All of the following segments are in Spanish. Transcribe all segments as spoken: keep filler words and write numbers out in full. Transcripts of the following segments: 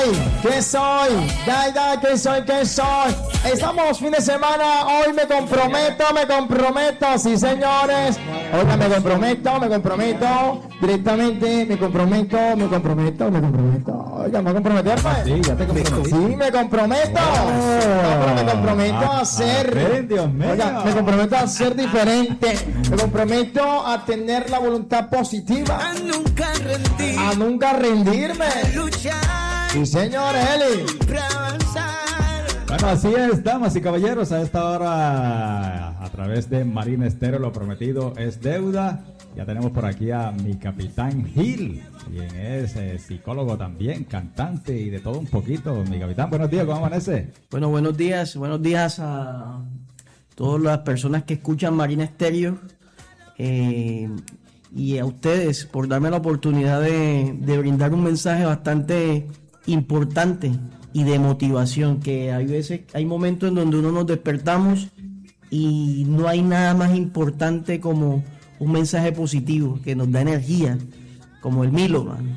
¿Qué soy? Ya, ya, ¿qué soy? ¿Qué soy? Estamos fin de semana, hoy me comprometo, me comprometo, sí señores. Oiga, me comprometo, me comprometo, directamente me comprometo, me comprometo, me comprometo. Oiga, ¿me comprometer, pues? Sí, ya te comprometo. Sí, me comprometo. No, pero me comprometo a ser. Ven, Dios mío. Oiga, me comprometo a ser diferente. Me comprometo a tener la voluntad positiva. A nunca rendir. A nunca rendirme. A luchar. Sí, señor Eli. Bueno, así es, damas y caballeros, a esta hora, a través de Marina Estéreo, lo prometido es deuda. Ya tenemos por aquí a mi capitán Gil, quien es eh, psicólogo también, cantante y de todo un poquito. Mi capitán, buenos días, ¿cómo amanece? Bueno, buenos días, buenos días a todas las personas que escuchan Marina Estéreo eh, y a ustedes por darme la oportunidad de, de brindar un mensaje bastante importante y de motivación, que hay veces, hay momentos en donde uno nos despertamos y no hay nada más importante como un mensaje positivo que nos da energía, como el Milo, man.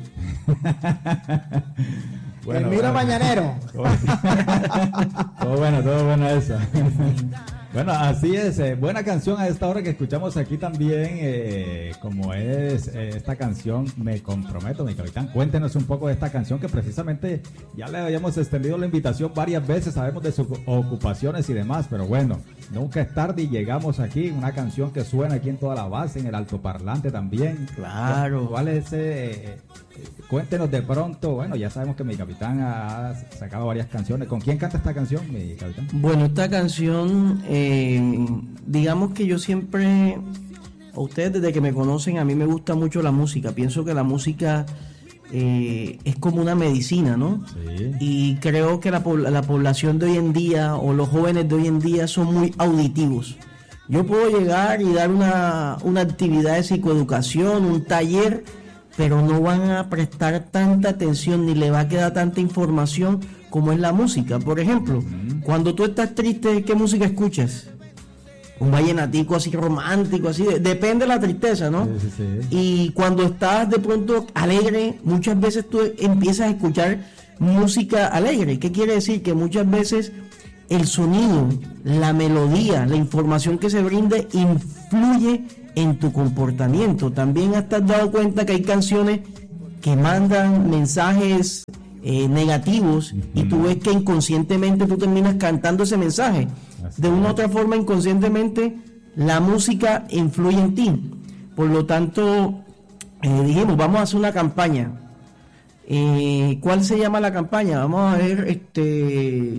Bueno, el Milo bueno. Mañanero. Todo bueno, todo bueno eso. Bueno, así es, eh, buena canción a esta hora que escuchamos aquí también, eh, como es eh, esta canción Me Comprometo, mi capitán. Cuéntenos un poco de esta canción que precisamente ya le habíamos extendido la invitación varias veces, sabemos de sus ocupaciones y demás, pero bueno, nunca es tarde y llegamos aquí, una canción que suena aquí en toda la base, en el altoparlante también. Claro. ¿Cuál es ese? Eh, cuéntenos de pronto, bueno, ya sabemos que mi capitán ha sacado varias canciones. ¿Con quién canta esta canción, mi capitán? Bueno, esta canción... Eh, Eh, digamos que yo siempre, a ustedes desde que me conocen, a mí me gusta mucho la música. Pienso que la música eh, es como una medicina, ¿no? Sí. Y creo que la, la población de hoy en día o los jóvenes de hoy en día son muy auditivos. Yo puedo llegar y dar una, una actividad de psicoeducación, un taller, pero no van a prestar tanta atención ni le va a quedar tanta información como es la música. Por ejemplo, uh-huh. cuando tú estás triste, ¿qué música escuchas? Un vallenatico así romántico, así, de, depende de la tristeza, ¿no? Sí, sí, sí. Y cuando estás de pronto alegre, muchas veces tú empiezas a escuchar música alegre. ¿Qué quiere decir? Que muchas veces el sonido, la melodía, la información que se brinde influye en tu comportamiento. También has dado cuenta que hay canciones que mandan mensajes eh, negativos uh-huh. y tú ves que inconscientemente tú terminas cantando ese mensaje. Así de una u otra forma, inconscientemente, la música influye en ti. Por lo tanto, eh, dijimos, vamos a hacer una campaña. Eh, ¿Cuál se llama la campaña? Vamos a ver, este...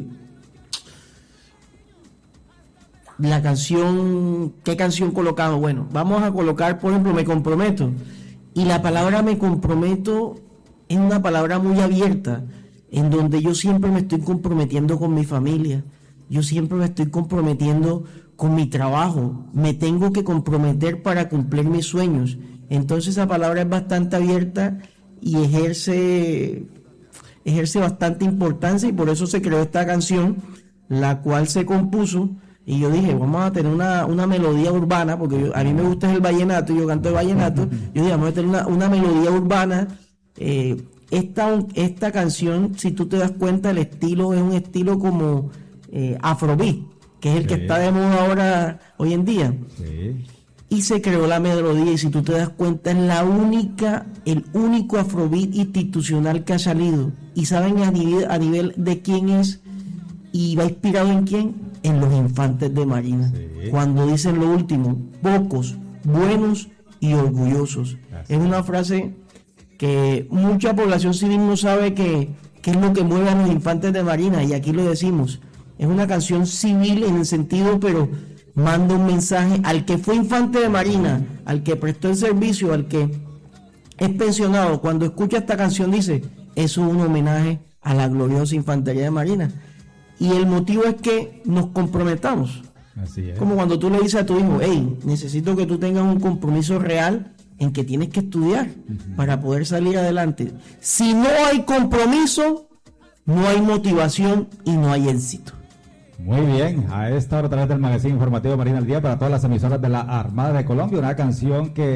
la canción, ¿qué canción colocamos? Bueno, vamos a colocar, por ejemplo, Me Comprometo. Y la palabra Me Comprometo es una palabra muy abierta, en donde yo siempre me estoy comprometiendo con mi familia, yo siempre me estoy comprometiendo con mi trabajo, me tengo que comprometer para cumplir mis sueños. Entonces esa palabra es bastante abierta y ejerce, ejerce bastante importancia, y por eso se creó esta canción, la cual se compuso. Y yo dije, vamos a tener una, una melodía urbana, porque yo, a mí me gusta el vallenato, yo canto el vallenato. Yo dije, vamos a tener una, una melodía urbana. Eh, esta, esta canción, si tú te das cuenta, el estilo es un estilo como eh, afrobeat, que es el sí. que está de moda ahora, hoy en día. Sí. Y se creó la melodía, y si tú te das cuenta, es la única, el único afrobeat institucional que ha salido. ¿Y saben a nivel, a nivel de quién es? ¿Y va inspirado en quién? En los Infantes de Marina. Sí. Cuando dicen lo último, pocos, buenos y orgullosos. Así. Es una frase que mucha población civil no sabe que, que es lo que mueve a los Infantes de Marina, y aquí lo decimos. Es una canción civil en el sentido, pero manda un mensaje al que fue infante de Marina, al que prestó el servicio, al que es pensionado. Cuando escucha esta canción dice, eso es un homenaje a la gloriosa Infantería de Marina. Y el motivo es que nos comprometamos. Así es. Como cuando tú le dices a tu hijo, hey, necesito que tú tengas un compromiso real en que tienes que estudiar uh-huh. para poder salir adelante. Si no hay compromiso, no hay motivación y no hay éxito. Muy bien, a esta hora a través del magazine informativo Marina al Día para todas las emisoras de la Armada de Colombia, una canción que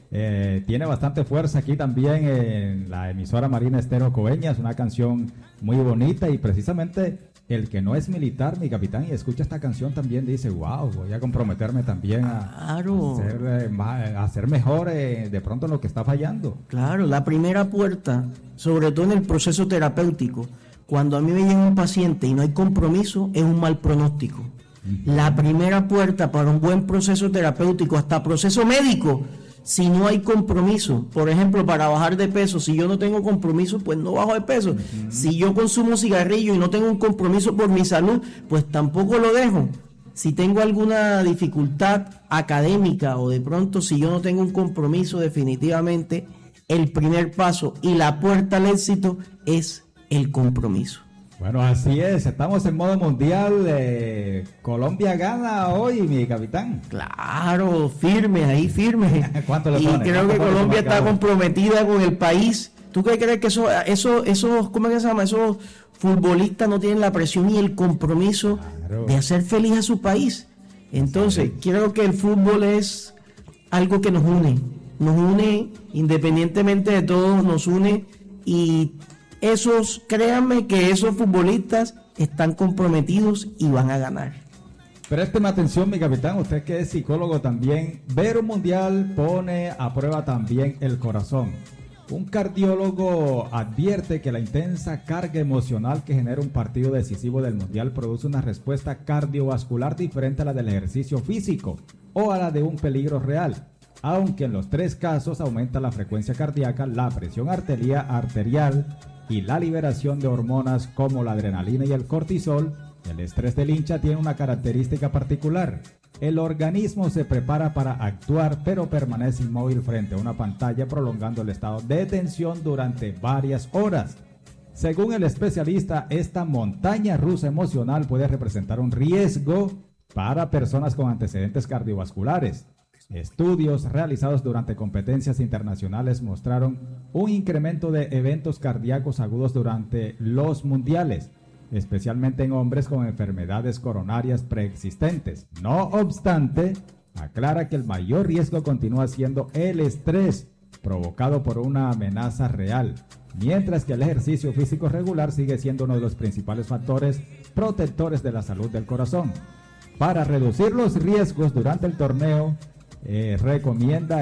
eh, tiene bastante fuerza aquí también en la emisora Marina Estéreo Coveñas, una canción muy bonita y precisamente el que no es militar, mi capitán, y escucha esta canción también dice, wow, voy a comprometerme también a, Claro. a, ser, eh, ma- a hacer mejor eh, de pronto en lo que está fallando. Claro, la primera puerta, sobre todo en el proceso terapéutico, cuando a mí me llega un paciente y no hay compromiso, es un mal pronóstico. La primera puerta para un buen proceso terapéutico, hasta proceso médico, si no hay compromiso, por ejemplo, para bajar de peso, si yo no tengo compromiso, pues no bajo de peso. Uh-huh. Si yo consumo cigarrillo y no tengo un compromiso por mi salud, pues tampoco lo dejo. Si tengo alguna dificultad académica o de pronto si yo no tengo un compromiso, definitivamente el primer paso y la puerta al éxito es el compromiso. Bueno, así es, estamos en modo mundial, eh, Colombia gana hoy, mi capitán. Claro, firme, ahí firme. ¿Cuánto le y pone? creo que Colombia está comprometida con el país. ¿Tú qué crees que eso, eso, esos, ¿cómo es que se llama? Esos futbolistas no tienen la presión y el compromiso claro. de hacer feliz a su país? Entonces, sí. creo que el fútbol es algo que nos une, nos une independientemente de todo, nos une y esos, créanme que esos futbolistas están comprometidos y van a ganar. Présteme atención, mi capitán, usted que es psicólogo también. Ver un mundial pone a prueba también el corazón. Un cardiólogo advierte que la intensa carga emocional que genera un partido decisivo del mundial produce una respuesta cardiovascular diferente a la del ejercicio físico o a la de un peligro real. Aunque en los tres casos aumenta la frecuencia cardíaca, la presión arterial, arterial y la liberación de hormonas como la adrenalina y el cortisol, el estrés del hincha tiene una característica particular. El organismo se prepara para actuar, pero permanece inmóvil frente a una pantalla, prolongando el estado de tensión durante varias horas. Según el especialista, esta montaña rusa emocional puede representar un riesgo para personas con antecedentes cardiovasculares. Estudios realizados durante competencias internacionales mostraron un incremento de eventos cardíacos agudos durante los mundiales, especialmente en hombres con enfermedades coronarias preexistentes. No obstante, aclara que el mayor riesgo continúa siendo el estrés provocado por una amenaza real, mientras que el ejercicio físico regular sigue siendo uno de los principales factores protectores de la salud del corazón. Para reducir los riesgos durante el torneo, Eh, recomienda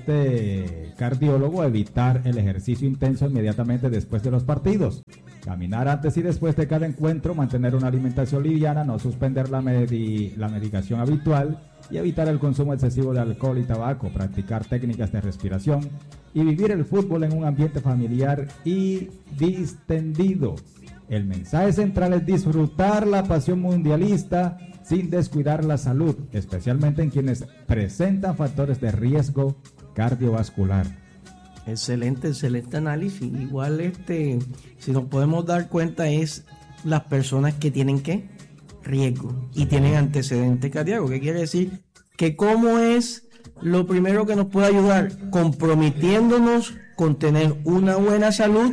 este cardiólogo evitar el ejercicio intenso inmediatamente después de los partidos, caminar antes y después de cada encuentro, mantener una alimentación liviana, no suspender la, medi- la medicación habitual y evitar el consumo excesivo de alcohol y tabaco, practicar técnicas de respiración y vivir el fútbol en un ambiente familiar y distendido. El mensaje central es disfrutar la pasión mundialista sin descuidar la salud, especialmente en quienes presentan factores de riesgo cardiovascular. Excelente, excelente análisis. Igual, este, si nos podemos dar cuenta, es las personas que tienen ¿qué? riesgo y tienen antecedentes cardíacos. ¿Qué quiere decir? Que cómo es lo primero que nos puede ayudar, comprometiéndonos con tener una buena salud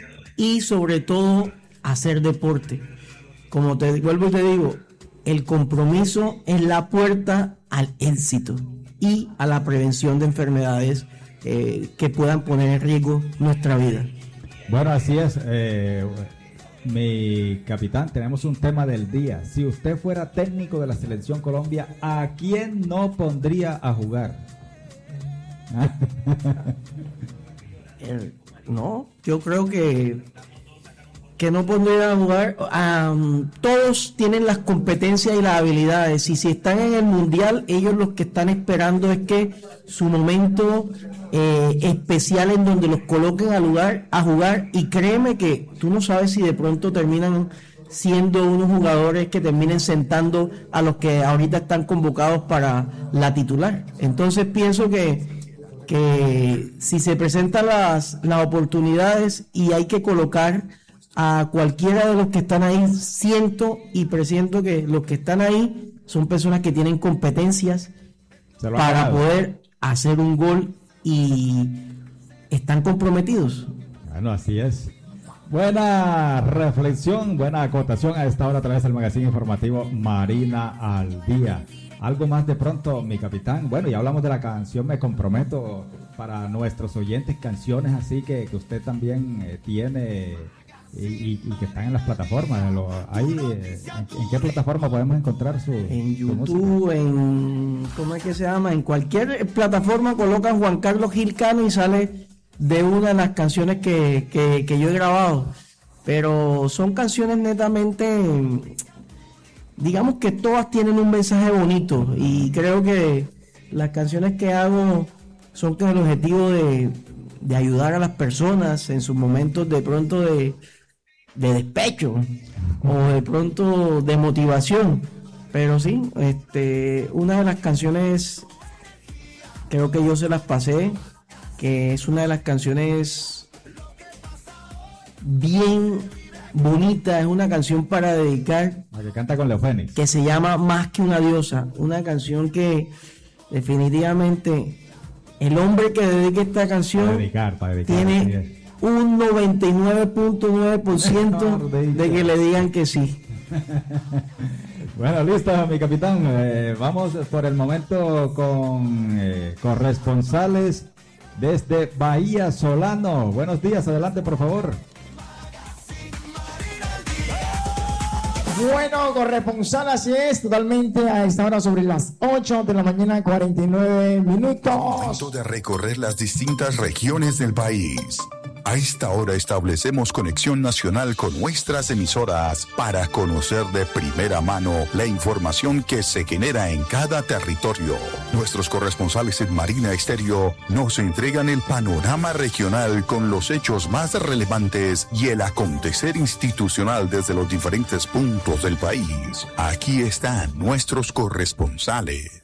y sobre todo hacer deporte. Como te vuelvo y te digo, el compromiso es la puerta al éxito y a la prevención de enfermedades eh, que puedan poner en riesgo nuestra vida. Bueno, así es, eh, mi capitán, tenemos un tema del día. Si usted fuera técnico de la Selección Colombia, ¿a quién no pondría a jugar? eh, no, yo creo que que no pondrían a jugar. Um, todos tienen las competencias y las habilidades, y si están en el mundial, ellos los que están esperando es que su momento eh, especial en donde los coloquen a, lugar, a jugar, y créeme que tú no sabes si de pronto terminan siendo unos jugadores que terminen sentando a los que ahorita están convocados para la titular. Entonces pienso que que si se presentan las, las oportunidades y hay que colocar a cualquiera de los que están ahí, siento y presiento que los que están ahí son personas que tienen competencias para poder hacer un gol y están comprometidos. Bueno, así es. Buena reflexión, buena acotación a esta hora a través del magazine informativo Marina al Día. algo más de pronto, mi capitán. Bueno, ya hablamos de la canción Me Comprometo. Para nuestros oyentes, canciones así que, que usted también eh, tiene y, y, y que están en las plataformas. Lo, hay, eh, en, ¿En qué plataforma podemos encontrar su En su YouTube, música? en... ¿Cómo es que se llama? En cualquier plataforma colocan Juan Carlos Gil Cano y sale de una de las canciones que, que, que yo he grabado. Pero son canciones netamente... Digamos que todas tienen un mensaje bonito. Y creo que las canciones que hago son con el objetivo de, de ayudar a las personas en sus momentos de pronto de, de despecho o de pronto de motivación. Pero sí, este, una de las canciones, creo que yo se las pasé, que es una de las canciones bien bonita, es una canción para dedicar, La que canta con Leo Fénix. que se llama Más que una diosa, una canción que definitivamente el hombre que dedique esta canción Para dedicar, para dedicar, así tiene es. un noventa y nueve punto nueve por ciento de que le digan que sí. Bueno, listo, mi capitán. Eh, vamos por el momento con eh, corresponsales desde Bahía Solano. Buenos días, adelante, por favor. Bueno, corresponsal, así es, totalmente a esta hora sobre las ocho de la mañana, cuarenta y nueve minutos. Momento de recorrer las distintas regiones del país. A esta hora establecemos conexión nacional con nuestras emisoras para conocer de primera mano la información que se genera en cada territorio. Nuestros corresponsales en Marina Estéreo nos entregan el panorama regional con los hechos más relevantes y el acontecer institucional desde los diferentes puntos del país. Aquí están nuestros corresponsales.